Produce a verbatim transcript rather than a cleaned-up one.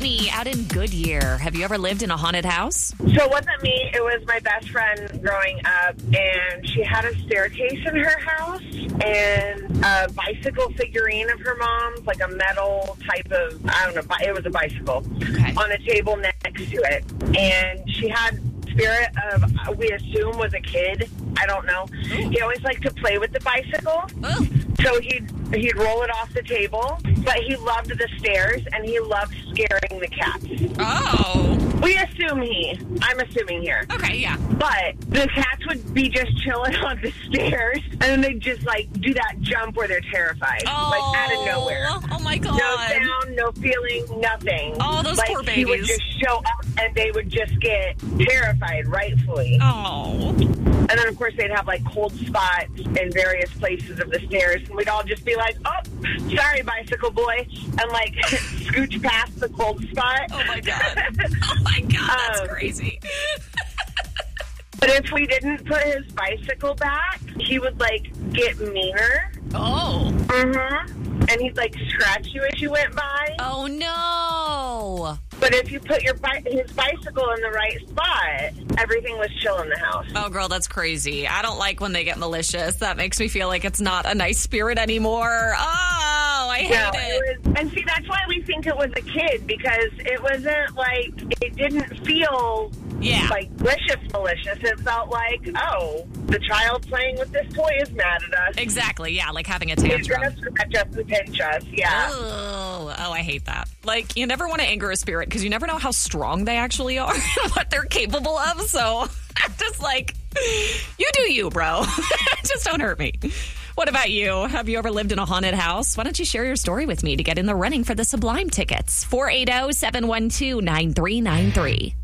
Brittany out in Goodyear. Have you ever lived in a haunted house? So it wasn't me. It was my best friend growing up, and she had a staircase in her house and a bicycle figurine of her mom's, like a metal type of, I don't know, bi- it was a bicycle, Okay. on a table next to it. And she had spirit of, we assume, was a kid. I don't know. Ooh. He always liked to play with the bicycle. Ooh. So he'd, he'd roll it off the table, but he loved the stairs, and he loved scaring the cats. Oh. We assume he. I'm assuming here. Okay, yeah. But the cats would be just chilling on the stairs, and then they'd just, like, do that jump where they're terrified. Oh. Like, out of nowhere. Oh, my God. No sound, no feeling, nothing. Oh, those like, poor he would babies. just show up, and they would just get terrified, rightfully. Oh. And then, of course, they'd have, like, cold spots in various places of the stairs. And we'd all just be like, oh, sorry, bicycle boy. And, like, scooch past the cold spot. Oh, my God. Oh, my God. That's Um, crazy. But if we didn't put his bicycle back, he would, like, get meaner. Oh. Mm-hmm. And he'd, like, scratch you as you went by. Oh, no. But if you put your bi- his bicycle in the right spot, everything was chill in the house. Oh, girl, that's crazy. I don't like when they get malicious. That makes me feel like it's not a nice spirit anymore. Oh, I hate No, it. it was, and see, that's why we think it was a kid, because it wasn't like, it didn't feel Yeah. like malicious malicious. It felt like, oh, the child playing with this toy is mad at us. Exactly, yeah, like having a He's going tantrum. to scratch us and pinch us, yeah. Oh, oh, I hate that. Like, you never want to anger a spirit because you never know how strong they actually are and what they're capable of. So I'm just like, you do you, bro. Just don't hurt me. What about you? Have you ever lived in a haunted house? Why don't you share your story with me to get in the running for the Sublime tickets? four eight zero, seven one two, nine three nine three.